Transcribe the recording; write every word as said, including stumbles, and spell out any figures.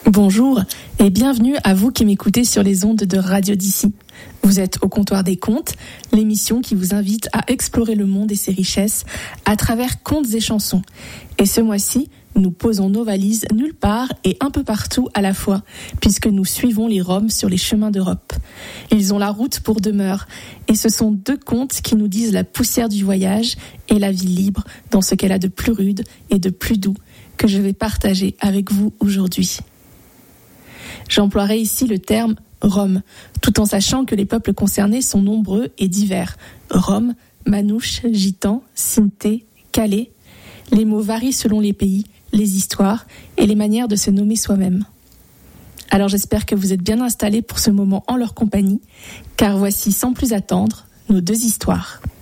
Bonjour et bienvenue à vous qui m'écoutez sur les ondes de Radio d'ici. Vous êtes au Comptoir des Contes, l'émission qui vous invite à explorer le monde et ses richesses à travers contes et chansons. Et ce mois-ci, nous posons nos valises nulle part et un peu partout à la fois, puisque nous suivons les Roms sur les chemins d'Europe. Ils ont la route pour demeure, et ce sont deux contes qui nous disent la poussière du voyage et la vie libre dans ce qu'elle a de plus rude et de plus doux, que je vais partager avec vous aujourd'hui. J'emploierai ici le terme Rom, tout en sachant que les peuples concernés sont nombreux et divers. Rom, Manouche, Gitan, Sinté, Calais. Les mots varient selon les pays, les histoires et les manières de se nommer soi-même. Alors j'espère que vous êtes bien installés pour ce moment en leur compagnie, car voici sans plus attendre nos deux histoires.